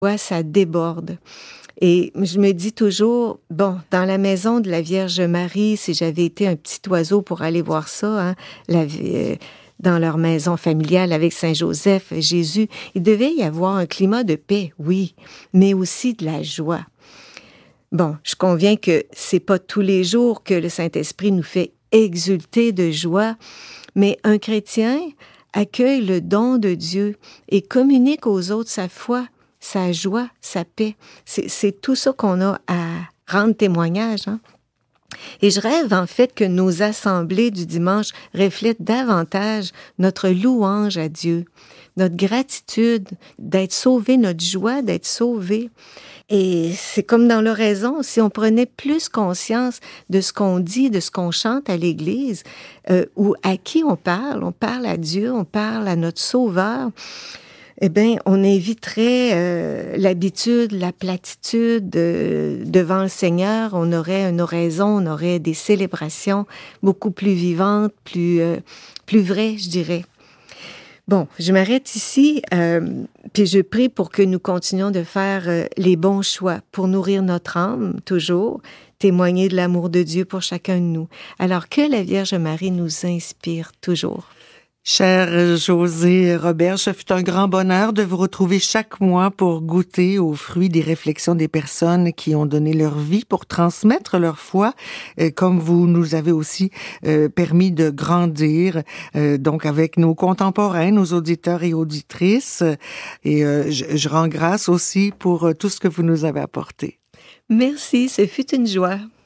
Ouais, ça déborde. Et je me dis toujours, bon, dans la maison de la Vierge Marie, si j'avais été un petit oiseau pour aller voir ça, hein, dans leur maison familiale avec Saint Joseph, Jésus, il devait y avoir un climat de paix, oui, mais aussi de la joie. Bon, je conviens que c'est pas tous les jours que le Saint-Esprit nous fait exulter de joie, mais un chrétien accueille le don de Dieu et communique aux autres sa foi, sa joie, sa paix. C'est tout ça qu'on a à rendre témoignage, hein? Et je rêve en fait que nos assemblées du dimanche reflètent davantage notre louange à Dieu, notre gratitude d'être sauvés, notre joie d'être sauvés. Et c'est comme dans l'oraison, si on prenait plus conscience de ce qu'on dit, de ce qu'on chante à l'Église, ou à qui on parle à Dieu, on parle à notre Sauveur, eh bien, on éviterait l'habitude, la platitude devant le Seigneur. On aurait une oraison, on aurait des célébrations beaucoup plus vivantes, plus vraies, je dirais. Bon, je m'arrête ici, puis je prie pour que nous continuions de faire les bons choix pour nourrir notre âme, toujours, témoigner de l'amour de Dieu pour chacun de nous. Alors que la Vierge Marie nous inspire toujours. Cher Josée Robert, ce fut un grand bonheur de vous retrouver chaque mois pour goûter aux fruits des réflexions des personnes qui ont donné leur vie pour transmettre leur foi, comme vous nous avez aussi permis de grandir, donc avec nos contemporains, nos auditeurs et auditrices. Et je rends grâce aussi pour tout ce que vous nous avez apporté. Merci, ce fut une joie.